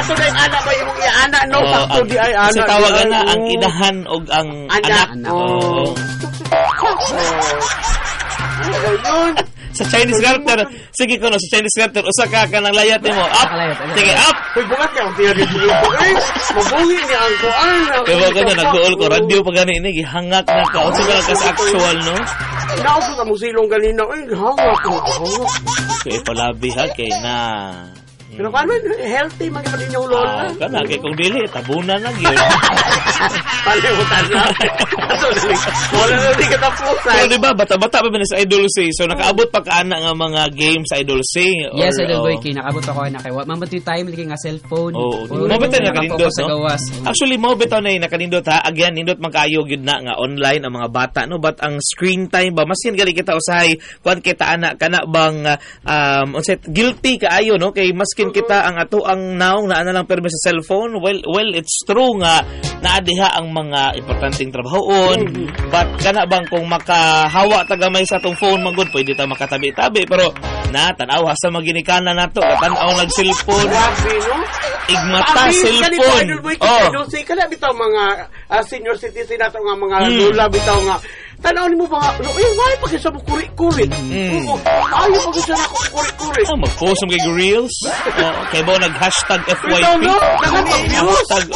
sakto na yung anak ba yung anak, no? Sakto di ay anak. Kasi tawagan na ang inahan o ang anak. Sa Chinese garter, sige ko no, sa Chinese garter, usa ka ng layat mo. Up! Sige, up! Uy, bukat ka, ang tiyari dito. Mabuhi niya ang kuan. Kaya ka na, nag-uol ko, radio pa gani ini, gihangak na ka. Unsa ka lang kas actual, no? Nauso ka mo silong ganina, ay, hangak mo. Kaya palabi ha, kay na... Pero paano, healthy man pa din yung lola. Kana, kaya kung dili, tabunan na gyud. Palimutan na. Wala na di katapusan. So, diba, bata-bata pa ba sa Idol C? So, nakaabot pa kaana nga mga games sa Idol C? Yes, Idol Boy, nakaabot ako na kayo. Mamatoy time, lagi nga cellphone. Mo bitaw na nakanindot, no? Actually, mo bitaw na nakanindot, ha? Again, nindot magkayo gyud na nga online ang mga bata, no? But ang screen time ba, masin gali kita usahay, kuan kita anak, kana bang, guilty kaayo, no? Kay maskin kita ang ato ang naong na lang permi sa cellphone. Well, it's true nga naadiha ang mga importanteng trabahoon, but kana bang kung makahawa tagamay sa atong phone magud pwede ta makatabi-tabi, pero tanaw sa maginikana nato tan-aw nag-cellphone. Igmata cellphone. Say kana bitaw mga senior citizen nato nga mga lola bitaw nga tanaw nimo ba why pa kisa mo kuri-kuri. Ayo pa kisa na kuri-kuri. Mag-post mo kay reels. Kay mo nag-hashtag FYP. Hashtag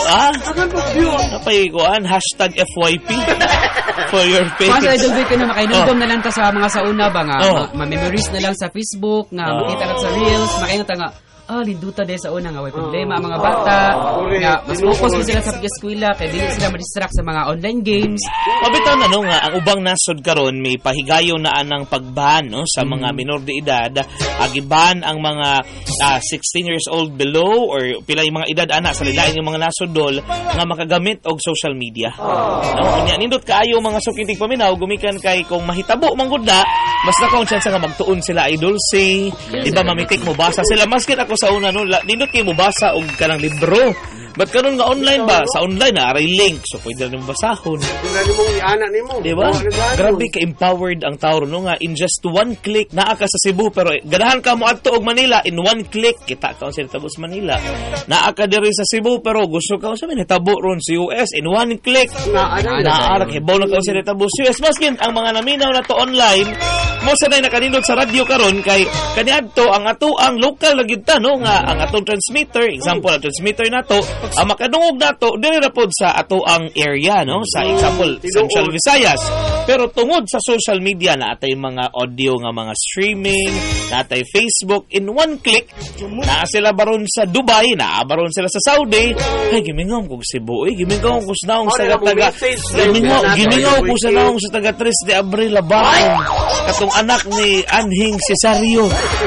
napay kuan hashtag FYP for your page. Kasi Idol Boy, na makainundom na lang ta sa mga sauna ba nga ma-memories na lang sa Facebook nga makita lang sa reels, makainundom nga linduta dahil sa una nga way problema ang mga bata nga mas focus mo sila sa pag-eskwela kaya dili sila ma-distract sa mga online games. Mabitaw na no nga ang ubang nasod karon may pahigayon na anang pagban no sa mga minor de edad, agiban ang mga 16 years old below or pila yung mga edad ana sa lilain yung mga nasodol nga makagamit og social media. No, nindot kaayo mga sukitig paminaw gumikan kay kung mahitabo man gud na mas nakaon chance nga magtuon sila Idol C, iba mamitik mo basa sila maskin ako sa una no, nindot kay mo basa og kanang libro. But karon nga online ba? Sa online na aray link. So pwede na mo basahon. Pwede na mo ianak nimo. Diba? Grabe ka empowered ang tao no nga in just one click naa ka sa Cebu pero ganahan ka mo adto og Manila in one click kita ka sa Tabos Manila. Naa ka diri sa Cebu pero gusto ka sa Tabo ron sa US in one click. Naa kay bono ka sa Tabos US maskin ang mga naminaw na to online mo sanay nakanindot sa radio karon kay kaniadto ang ato ang local lagi ta no nga ang atong transmitter example ang transmitter nato ang makadungog nato dili ra pod sa ato ang area no sa example Central Visayas pero tungod sa social media na atay mga audio nga mga streaming natay Facebook in one click naa sila baron sa Dubai naa baron sila sa Saudi ay gimingom ko Cebu gimingom ko sa naong sa taga gimingom ko sa naong sa taga 3 de Abril Laban katong anak ni Anhing Cesario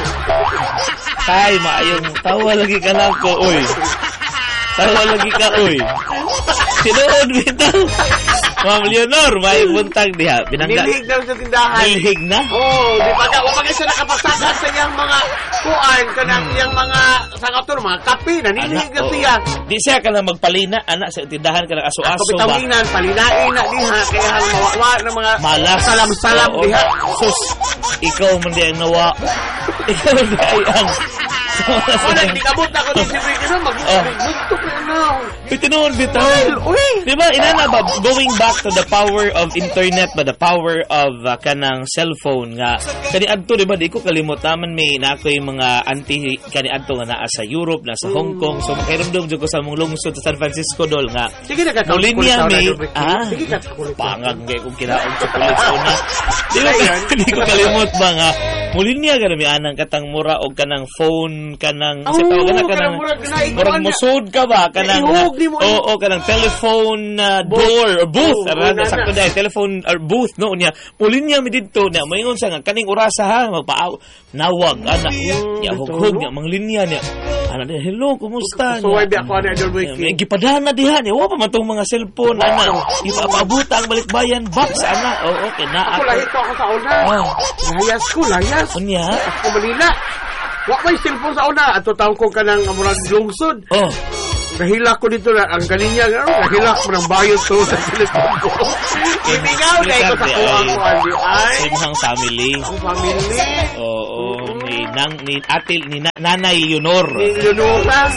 ay maayong tawa lagi ka na ko oy. Tawa lagi ka, uy. Sinuod bitaw. Ma'am Leonor, may buntag diha. Nilhig na sa tindahan. Nilhig na? Oo, di pa na. Wapag isa nakapasagan sa iyang mga kuan, kanang iyang mga sangator, mga kape, nanilhig na siya. Di siya ka lang magpalina, anak, sa tindahan ka lang aso-aso ba? Kapitawinan, palinain na diha, kaya hang mawawa ng mga malas. Salam-salam diha. Sus, ikaw man di ang nawa. Ikaw di ang nagdikabot na ako ng sibig na mag-buntok na now. Pitinuon bitaw. Diba, inana ba, going back to the power of internet ba, the power of kanang cellphone nga, kaniadto, diba, di ko kalimot naman may nako yung mga anti kaniadto nga naa sa Europe, na sa Hong Kong, so makairamdom dyan ko sa mong lungsod sa San Francisco dol nga. Sige na ka, Mulinya may, sige ka, pangag nga kung kinaon sa kulit sa una. Di ko kalimot ba nga, mulinya ka na may anang katang mura o kanang phone, kanang kanang murag musod ka ba kanang kanang telephone door or booth sakto dai telephone or booth no nya pulinya mi didto na moingon sa nga kaning orasa ha magpaaw nawag ana ya hughog nya mang linya nya ana hello kumusta so why ako ana Idol Boy gipadana diha nya wa pa man tong mga cellphone ana ipaabuta ang balikbayan box ana okay na ako lahi ko sa una layas ko unya ako Manila. Wa may cellphone sa una ato taon ko kanang amurag lungsod. Nahilak ko dito na ang kalinya nahilak mo ng bayot to sa cellphone ko. Ibingaw na ito sa kuwang ko ay ang family. Ang family. Oo, ni atil ni Nanay Leonor. Ni Leonora.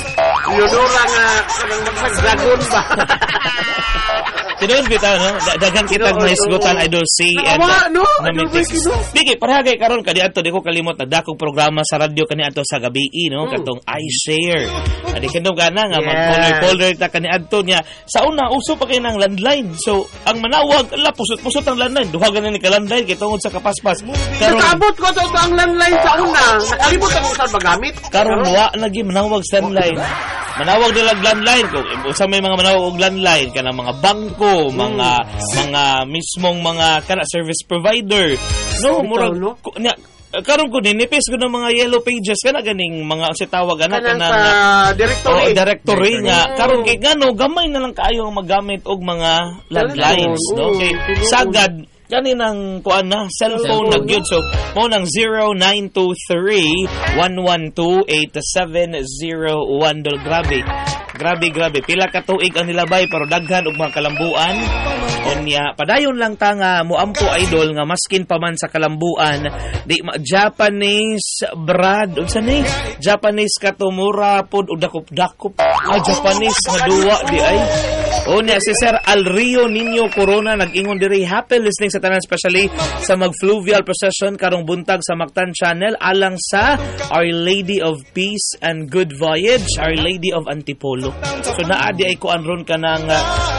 Leonora nga kanang magsag-dragon ba? Tinuod bitaw no, daghan kita mga isgutan Idol C and Bigi parahagay karon kadi adto di ko kalimot nagdakog programa sa radyo kani adto sa gabi no katong iShare. Adi kandong kana nga mag-folder ta kani adto niya. Sa una uso pa kay nang landline. So ang manawag ala pusot-pusot ang landline. Duha ganan ni ka landline kay tungod sa kapaspas. Karon nakabot ko to ang landline sa una. Nakalimot ang usan magamit. Karon wa lagi manawag sa landline. Manawag nila landline ko. Sa may mga manawag og landline kana mga bangko, mga mismong mga kana service provider. No, murag karon ko ninipis ko ng mga yellow pages kana ganing mga sa tawag ana kana directory nga karon kay ngano gamay na lang kaayo ang magamit og mga landlines no kay sagad kaninang kuan na cellphone na gyud so mo nang 0923-112-8701 grabe pila ka tuig ang nilabay pero daghan og mga kalambuan unya padayon lang ta nga moampo Idol nga maskin pa man sa kalambuan di Japanese brad unsa ni Japanese katumura pod og dakop Japanese nga duwa di ay unya si Sir Alrio Nino Corona nag-ingon diri happy listening sa tanan especially sa mag-fluvial procession karong buntag sa Mactan Channel alang sa Our Lady of Peace and Good Voyage Our Lady of Antipolo so naadi ay kuan ron kanang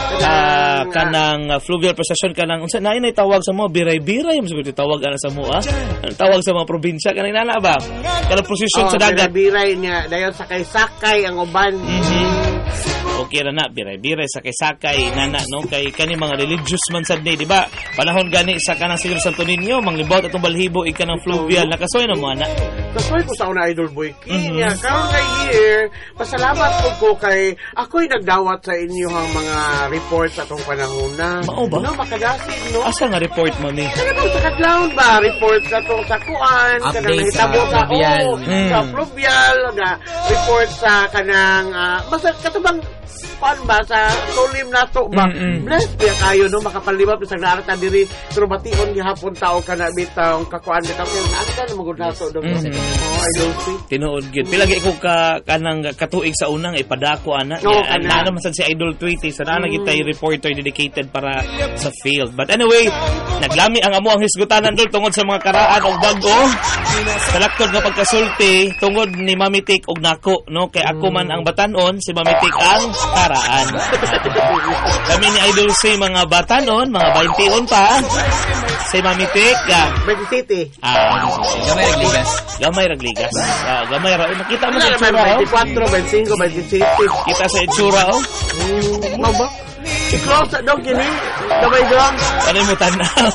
fluvial procession kanang unsa na inay tawag sa mo biray-biray mo siguro tawag ana sa mo tawag sa mga probinsya kanang nana ba kanang procession sa dagat biray niya dayon sakay-sakay ang uban okay ra na biray-biray sakay-sakay nana no kay kani mga religious man sad ni di ba panahon gani sa kanang Siglo Santo Niño manglibot atong balhibo ikanang fluvial nakasoy na mo ana kasoy ko sa una Idol Boy kanya karon kay year pasalamat ko kay ako'y nagdawat sa inyo ang mga reports atong panahon na mao ba no makadasid no asa nga report mo ni kanang sa kadlawon ba report sa to sa kuan kanang hitabo sa sa fluvial na report sa kanang basta katubang kuan ba sa tulim nato ba blessed biya kayo no makapalibot sa narata diri pero bation gihapon tao kana bitaw kakuan bitaw kay asa na magud nato do I don't see tinuod gyud pila gyud ko kanang katuig sa unang ipadako ana ana man sad si Idol Tweety sa nana gitay reporter dedicated para sa field but anyway naglami ang amo ang hisgutanan dol tungod sa mga karaan og bag-o salaktod nga pagkasulti tungod ni Mamitik og nako no kay ako man ang batanon si Mamitik ang karaan kami ni Idol C mga batanon mga 21 pa si Mamitik 27 gamay ragligas gamay ra makita mo sa itsura 24 25 27 kita sa itsura mo ba i-close sa dog kini gamay dong ano mo tanaw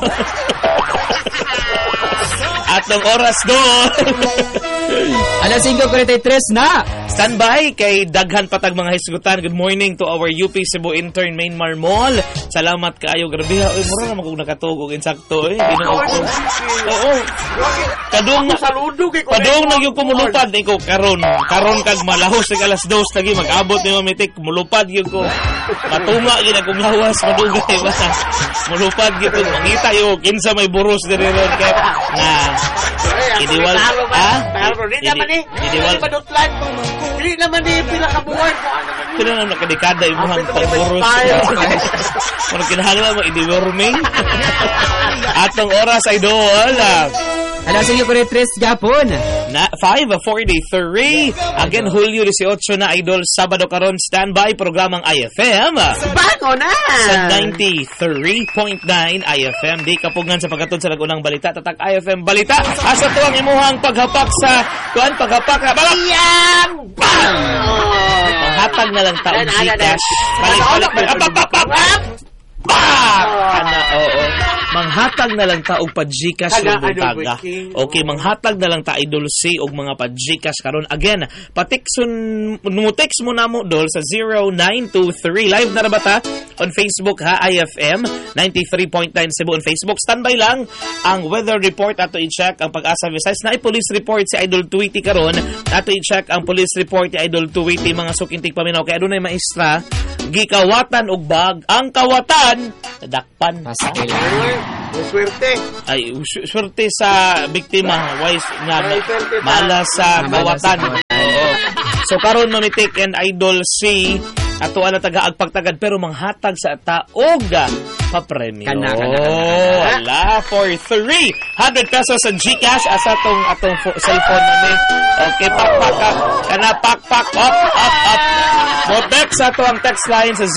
atong oras do alas 5:43 na standby kay daghan patag mga hisgutan. Good morning to our UP Cebu intern Main Marmol. Salamat kaayo grabe ha. Oy mura na magug nakatug og insakto Ginoo ko. Oo. Kadung saludo kay ko. Kadung nagyug ko mulupad ko karon kag malahos sa alas 2 lagi mag-abot ni Mamitik mulupad gyud ko. Matunga gyud akong lawas madugay ba. Mulupad gyud ko mangita yo kinsa may buros diri ron kay na idiwal pero di naman idiwal padutlan di naman pila ka buwan kung ano na kadekada yung mga pagburos kung kinahanglan mo idiworming atong oras Idol alas 5:43 gapon na 5:43 again Hulyo 18 na Idol Sabado karon standby programang IFM bago na sa 93.9 IFM di kapugngan sa pagkatod sa lagunang balita tatak IFM balita asa to ang imuhang paghapak sa kuan paghapak na balak panghatag na lang taong Gcash manghatag na lang ta og pa-Gcash ng buntaga. Okay, manghatag na lang ta Idol C og mga pa-Gcash karon again. Text mo na mo dol sa 0923 live na ba ta on Facebook ha IFM 93.9 Cebu on Facebook. Standby lang ang weather report ato i-check ang Pag-asa Visayas na police report si Idol Tweety karon. Ato i-check ang police report ni Idol Tweety mga sukintig paminaw kay adunay maestra gikawatan og bag ang kawatan nadakpan swerte ay swerte sa biktima wise nga mala sa kawatan oo So karon mamitik and Idol C ato ana taga-agpagtagad pero manghatag sa taog papremyo. Wala for 300 pesos sa GCash asa atong cellphone namin. Okay, pakpak ka. Kana pakpak up. Mo text ato ang text line sa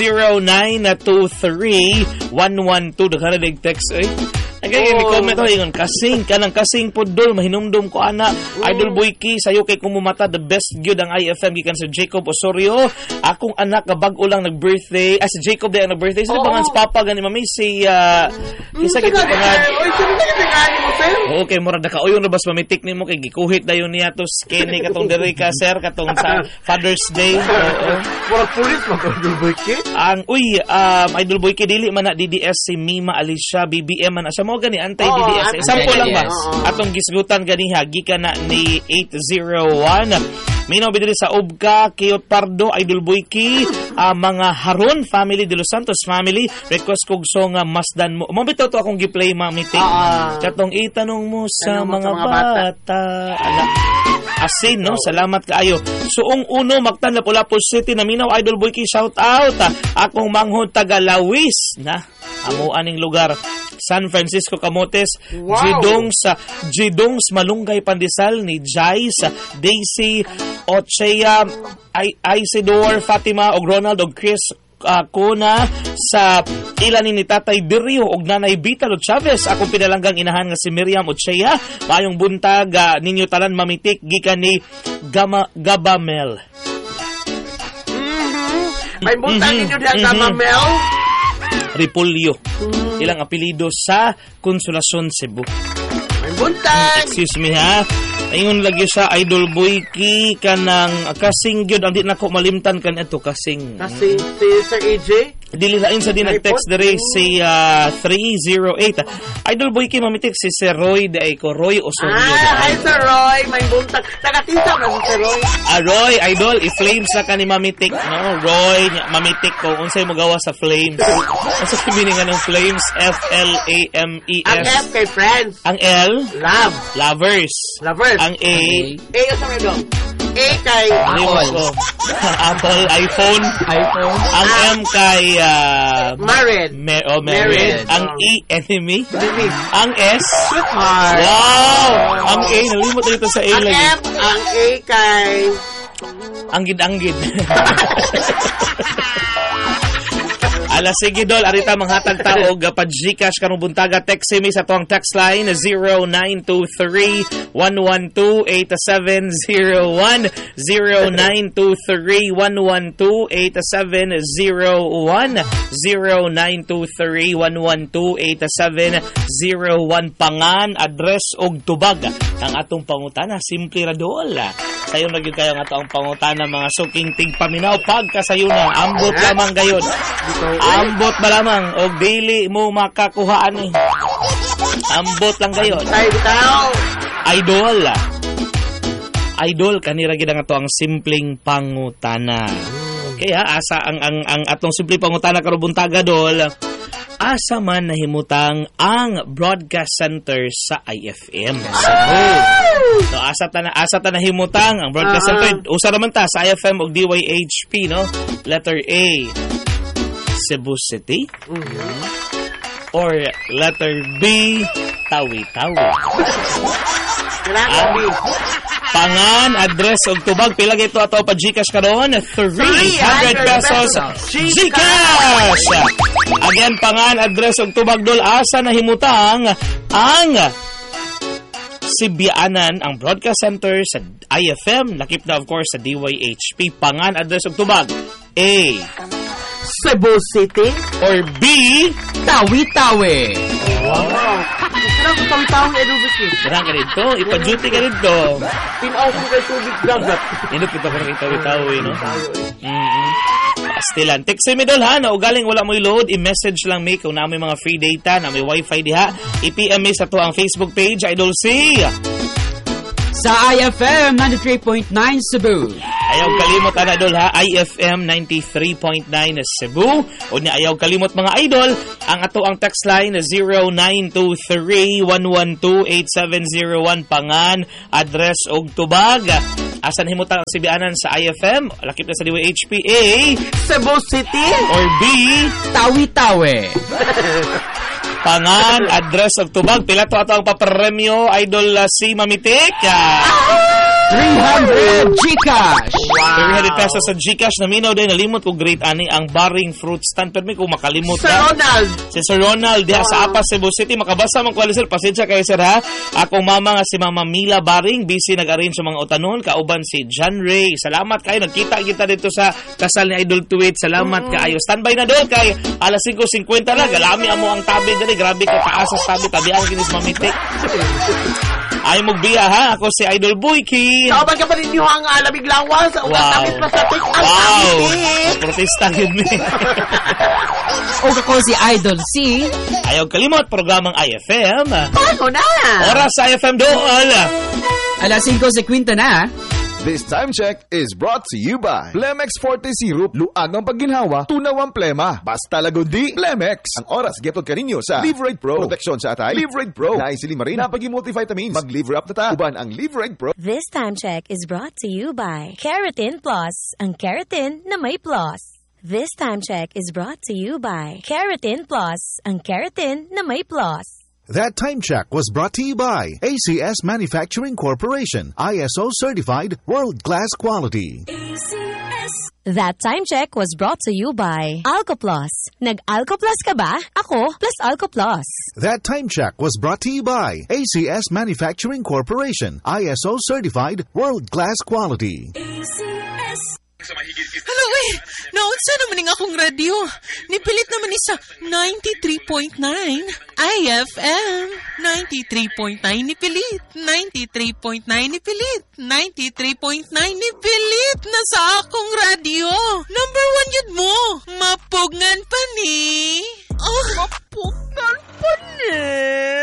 0923-112 daghan text Kaya comment ko ingon kasing pudol mahinumdum ko ana Idol Boyki sayo kay kumumata the best gyud ang IFM gikan sa Jacob Osorio akong anak bag-o lang nag-birthday si Jacob day ang nag-birthday sila bangan sa papa gani mami si isa kita pangad okay murag nakauyon na bas mamitik nimo kay gikuhit dayon niya to skinny katong diri ka sir katong sa Father's Day murag pulis mo Idol Boyki ang Idol Boyki dili man na DDS si Mima Alicia BBM man siya mo gani anti-DDS. Sample lang ba? Atong gisgutan gani gikan na ni 801. Minaw bidiri sa Ubka, Kiyot Pardo, Idol Boyki, mga Haron family, De Los Santos family, request kog song Masdan mo. Mo bitaw to akong gi-play mamitik. Katong itanong mo sa mga bata. Asin, no? Salamat kaayo. Suong uno, Magtan, Lapu-Lapu City, na Minaw, Idol Boyki, shout out. Akong manghod taga Lawis, na amo aning lugar. San Francisco Camotes, wow. Jidongs Malunggay Pandesal ni Jais, Daisy, Ochea, Isidore, Fatima, og Ronald, og Chris Kuna sa ilan ni Tatay Dirio og Nanay Vitalo Chavez. Akong pinalanggang inahan nga si Miriam Ochea. Mayong buntag ninyo talan mamitik gikan ni Gabamel. May buntag ninyo diyan Gabamel. Repolyo. Ilang apelido sa Consolacion, Cebu. May buntag! Excuse me ha. Ayun lagi sa Idol Boyki kanang kasing gyud ang di nako malimtan kan ito kasing. Kasing si Sir AJ? Dili lain sa din nag-text diri si 308. Idol Boyki mamitik si Sir Roy day ko Roy Osorio. Hi Sir Roy, may buntag. Taga-tisa ba si Sir Roy? Roy, Idol, i-flames na ka ni mamitik, no? Roy, mamitik ko unsay mo gawa sa flames. Asa meaning ng flames? FLAMES. Ang F kay friends. Ang L? Love. Lovers. Ang A? A sa mga dong. A kay Apple. Apple, iPhone. Ang M kay married. Married. Ang E, enemy. Ang S? Sweetheart. Wow! Ang A, nalimot dito sa A ang lagi. M, ang A kay Anggid. Ala sige dol, arita manghatag taog pa GCash kanong buntaga text me sa tuang text line 0923-112-8701 0923-112-8701 0923-112-8701 pangan, address og tubag ang atong pangutana simple ra dol. Sayon na gyud kayo nga atong pangutana mga suking tigpaminaw pagkasayunan ambot lamang gayon. Ambot ba lamang o daily mo makakuhaan eh. Ambot lang gayon. Idol kanira gid nga to ang simpleng pangutana. Okay ha, asa ang atong simpleng pangutana karon buntaga dol. Asa man nahimutang ang broadcast center sa IFM. So asa ta nahimutang ang broadcast center usa naman ta sa IFM og DYHP no. Letter A Cebu City. Or letter B Tawi-Tawi. Pangan, address og tubag pila gito ato pa GCash karon 300 pesos GCash. Again pangan, address og tubag dol asa nahimutang ang Sibianan ang broadcast center sa IFM lakip na of course sa DYHP. Pangan, address og tubag A Cebu City or B Tawi-Tawi. Wow. Sarang ko Tawi-Tawi Edubiki. Sarang ka dito, ipa-duty ka dito. Tinaw ko kay tubig dagat. Hindi kita ko rin Tawi-Tawi, no? Pastilan. Text me dol ha, na ugaling wala mo'y load, i-message lang me kung na may mga free data, na may wifi diha. I-PM me sa to ang Facebook page, Idol C. Sa IFM 93.9 Cebu. Ayaw kalimot ana idol ha, IFM 93.9 Cebu. O ni ayaw kalimot mga idol, ang ato ang text line 0923-112-8701 pangan, address og tubag. Asan himutang ang sibianan sa IFM? Lakip na sa DWHPA. Cebu City. Or B. Tawi-tawi. Pangan, address of tubag. Pila to ato ang papremyo, Idol si Mamitik. 300 Gcash. 300 pesos sa Gcash. Naminaw din, nalimot ko grade ani ang Baring Fruit Stand. Pero may kung makalimot Sir Ronald. Si Sir Ronald, diha sa Apas, Cebu City. Makabasa man ko, sir. Pasensya kayo, sir, ha? Akong mama nga si Mama Mila Baring. Busy nag-arrange sa mga utanon. Kauban si John Ray. Salamat kayo. Nagkita kita dito sa kasal ni Idol Tweet. Salamat kayo. Standby na doon kay alas 5:50 na. Galami amo ang tabi dali. Grabe ka taasas tabi. Tabi ang kinis Mamitik. Ay magbiya, ha? Ako si Idol Boykin. Kauban ka pa rin yung ang lamig lawas. Ugat pa sa tik. Wow. Protesta yun eh. O ako si Idol C. Ayaw kalimot, programang IFM. Paano na? Oras sa IFM doon. Alas 5:50 na. This time check is brought to you by Plemex Forte Syrup. Luanong pagginhawa, tunawang plema. Basta lagundi, Plemex. Ang oras, gepod kaninyo sa Liverade Pro. Proteksyon sa atay, Liverade Pro. Naisili marin, napagi-multivitamins. Mag-liver up na ta. Uban ang Liverade Pro. This time check is brought to you by Keratin Plus. Ang keratin na may plus. This time check is brought to you by Keratin Plus. Ang keratin na may plus. That time check was brought to you by ACS Manufacturing Corporation, ISO certified, world-class quality. That time check was brought to you by AlcoPlus. Nag-AlcoPlus ka ba? Ako plus AlcoPlus. That time check was brought to you by ACS Manufacturing Corporation, ISO certified, world-class quality. Hello, naunsa naman nga akong radyo. Nipilit naman ni sa 93.9 IFM. 93.9 nipilit. 93.9 nipilit. 93.9 nipilit na sa akong radyo. Number 1 yun mo. Mapugngan pa